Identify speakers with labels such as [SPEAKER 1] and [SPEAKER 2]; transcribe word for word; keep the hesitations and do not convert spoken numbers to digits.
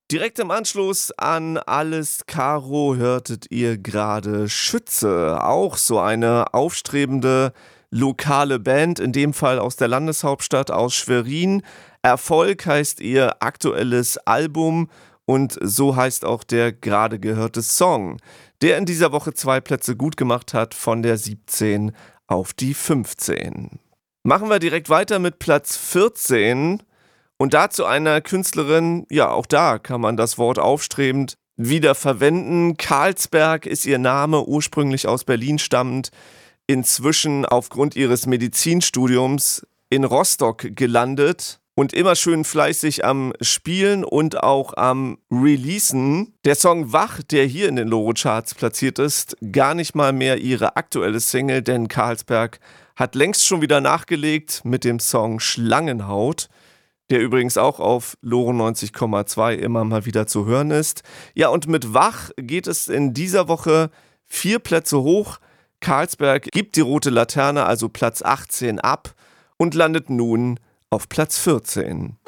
[SPEAKER 1] Direkt im Anschluss an Alles Karo hörtet ihr gerade Schütze, auch so eine aufstrebende lokale Band, in dem Fall aus der Landeshauptstadt, aus Schwerin. Erfolg heißt ihr aktuelles Album und so heißt auch der gerade gehörte Song, der in dieser Woche zwei Plätze gut gemacht hat, von der siebzehn auf die fünfzehn. Machen wir direkt weiter mit Platz vierzehn. Und dazu einer Künstlerin, ja, auch da kann man das Wort aufstrebend wieder verwenden. Carlsberg ist ihr Name, ursprünglich aus Berlin stammend, inzwischen aufgrund ihres Medizinstudiums in Rostock gelandet und immer schön fleißig am Spielen und auch am Releasen. Der Song Wach, der hier in den Loro-Charts platziert ist, gar nicht mal mehr ihre aktuelle Single, denn Carlsberg hat längst schon wieder nachgelegt mit dem Song Schlangenhaut, der übrigens auch auf Loro neunzig Komma zwei immer mal wieder zu hören ist. Ja, und mit Wach geht es in dieser Woche vier Plätze hoch. Carlsberg gibt die rote Laterne, also Platz achtzehn, ab und landet nun auf Platz vierzehn.